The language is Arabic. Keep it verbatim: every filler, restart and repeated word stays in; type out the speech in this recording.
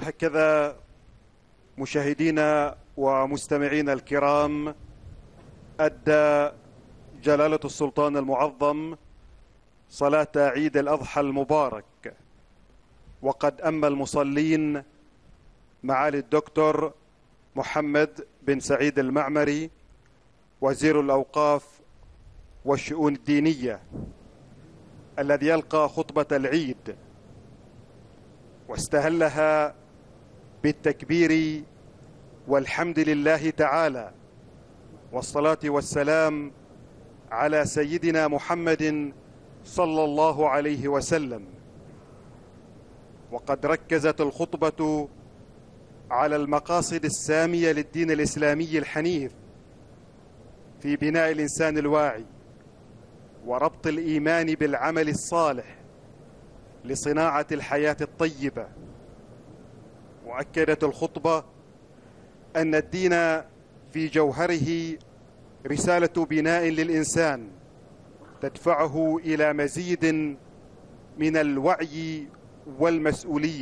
هكذا مشاهدينا ومستمعينا الكرام، أدى جلالة السلطان المعظم صلاة عيد الأضحى المبارك، وقد أما المصلين معالي الدكتور محمد بن سعيد المعمري وزير الأوقاف والشؤون الدينية، الذي يلقى خطبة العيد واستهلها بالتكبير والحمد لله تعالى، والصلاة والسلام على سيدنا محمد صلى الله عليه وسلم. وقد ركزت الخطبة على المقاصد السامية للدين الإسلامي الحنيف في بناء الإنسان الواعي وربط الإيمان بالعمل الصالح لصناعة الحياة الطيبة. وأكدت الخطبة أن الدين في جوهره رسالة بناء للإنسان تدفعه إلى مزيد من الوعي والمسؤولية.